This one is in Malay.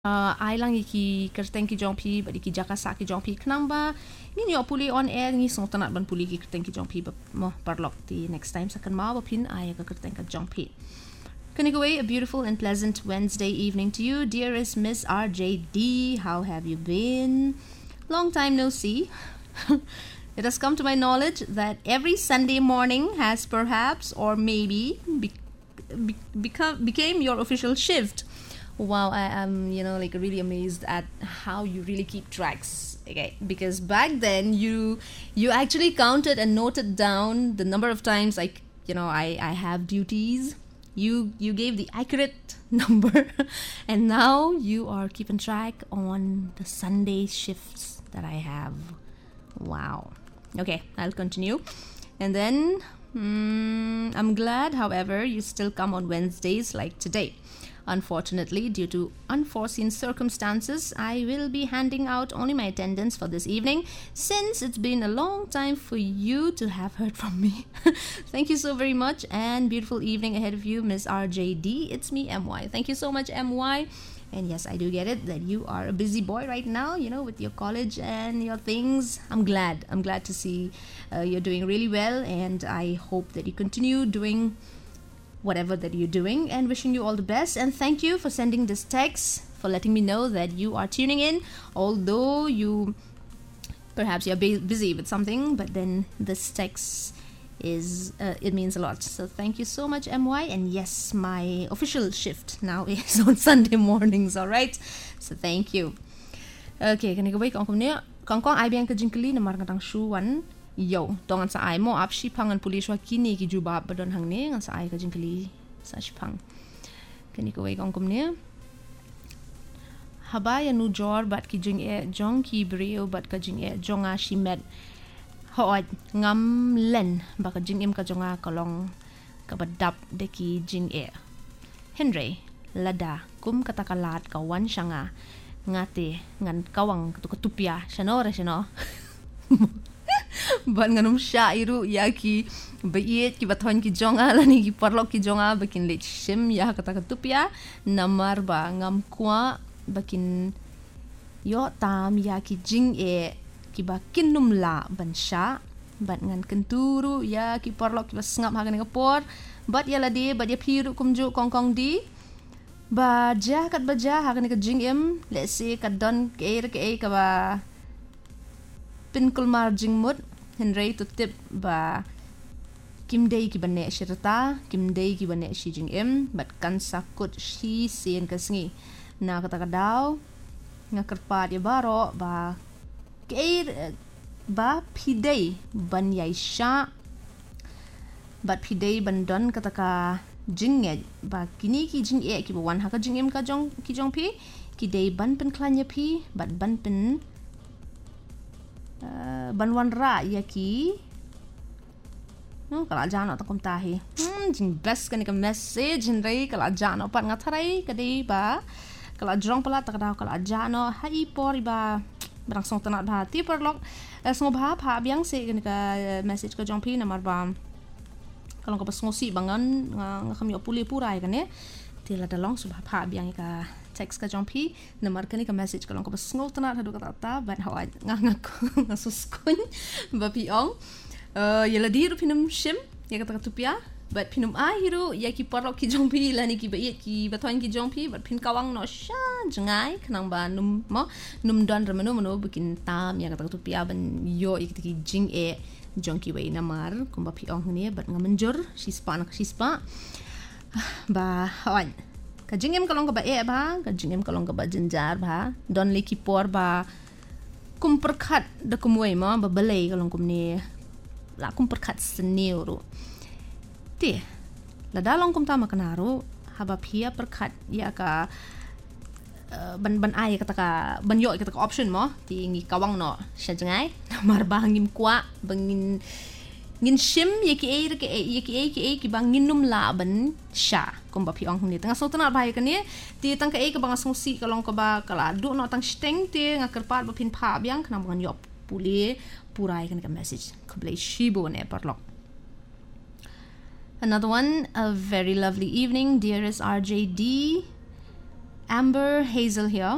ai lang iki kerteng ki jongpi ba iki jakasa ki jongpi knamba ni yo puli on air ni song tanat ban puli ki kerteng ki jongpi ba mo parlok ti next time sakan ma ba pin ai ka kerteng ka jongpi. Kanigaway, a beautiful and pleasant Wednesday evening to you, dearest Miss RJD. How have you been? Long time no see. It has come to my knowledge that every Sunday morning has perhaps or maybe became your official shift. Wow, I am, like really amazed at how you really keep tracks. Okay, because back then you actually counted and noted down the number of times I have duties. You gave the accurate number, and now you are keeping track on the Sunday shifts that I have. Wow. Okay, I'll continue. And then I'm glad, however, you still come on Wednesdays like today. Unfortunately, due to unforeseen circumstances, I will be handing out only my attendance for this evening, since it's been a long time for you to have heard from me. Thank you so very much, and beautiful evening ahead of you, Miss RJD. It's me, MY. Thank you so much, MY. And yes, I do get it that you are a busy boy right now, with your college and your things. I'm glad to see you're doing really well, and I hope that you continue doing whatever that you're doing, and wishing you all the best. And thank you for sending this text, for letting me know that you are tuning in, although perhaps you're busy with something, but then this text it means a lot. So thank you so much, MY. And yes, my official shift now is on Sunday mornings. All right, so thank you. Okay, can I go back on kong I biang ka jingkali na marang shuwan. Yo, tongan sa ay mo apshi pangan puliswa kini ki jubab badon hang ne ngan sa ay ka jingkali sa shpang. Kani ko wai kong kumne. Habaya nu jor bat ki jing jong ki breo bat ka jing jonga shimet. Hoad ngam len ba ka jing ka jonga kalong ka badap de ki jing Henry lada kum katakalat ka wan shanga ngate ngan kawang katupya shanore shano. Ban nganum sya iru ya ki bait ki bathon ki jonga lani ki parlok ki jonga bakin lech shim ya kata katupya namar ba ngam kwa bakin yo tam ya ki jing ki bakin numla ban sya bat ngan kenturu ya ki parlok ki basngap hagan ngapor bat ya ladi bat ya piru kumju kongkong di baja kat baja hagan ka jing let's say kat don ke ka ba pinkul marjing mut Henry to tip ba kim day ki bane shirta kim day ki bane shi jing bat kan sakut shi sen kasngi na kata kadaw nga kerpat ya baro ba keir ba pidey ban yai sha bat pidey ban don kata ka jing ba kini ki jing ki ba wan ha ka jing ka jong ki jong pi ki day ban pen klanya pi bat ban pen banwan ra ya ki kala jano ta kumtahi jing best kan ka message Henry kala jano pat ngatharai kadi ba kala jong pala ta kadaw kala jano hai por ba barang song tanat ba ti perlok song ba pha biang se kan ka message ka jong pi namar ba kalong ka pasngosi bangan nga kami opuli purai kan ti la dalong subha pha biang ka text ka jongpi namar kani ka message kalong ka basngol tanat hadu ka ta ban hawad nga suskun ba piong yala di ru pinum shim ya kata katupya bat pinum ahiru ya ki parok ki jongpi lani ki bait ki baton ki jongpi bat pin kawang no sha jangai kanang ba num don ramano mano bikin tam ya kata katupya ban yo ikiti jing jongki wei namar kumba piong ni bat ngamenjur shispa ba hawad kajingem kalong ka ba ba kajingem kalong ka ba jenjar ba don liki por ba kumperkat da kumway mo ba balay kalong kumni la kumperkat seniuru ti la dalong kum tama kanaro haba pia perkat ya ka ban ay kata ka ban yo kata ka option mo ti ngi kawang no sya jangai mar ba ngim kwa bangin ngin shim yaki ki bang nginum laban sha kum ba piong ni tanga so tana ba kan ni ti tang ka bang song si kalong ka ba kala du no tang steng ti nga kerpat ba pin pha biang kana bang yop puli purai kan ka message kablay shibo ne parlok. Another one, a very lovely evening, dearest RJD. Amber Hazel here.